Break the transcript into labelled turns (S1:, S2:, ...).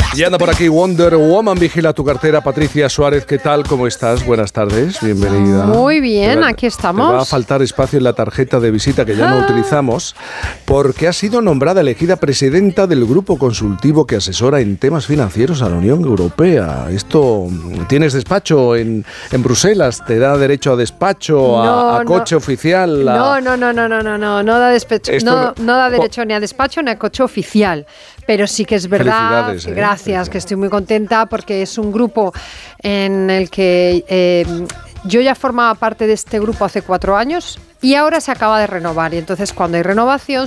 S1: Y anda por aquí Wonder Woman, vigila tu cartera. Patricia Suárez, ¿qué tal? ¿Cómo estás? Buenas tardes, bienvenida.
S2: Muy bien, aquí estamos.
S1: Te va a faltar espacio en la tarjeta de visita que ya no utilizamos, porque ha sido nombrada elegida presidenta del grupo consultivo que asesora en temas financieros a la Unión Europea. Esto, ¿tienes despacho en Bruselas? ¿Te da derecho a despacho, a coche oficial?
S2: No da despacho. No da derecho ni a despacho ni a coche oficial. Pero sí que es verdad, gracias, que estoy muy contenta porque es un grupo en el que yo ya formaba parte de este grupo hace 4 años y ahora se acaba de renovar. Y entonces cuando hay renovación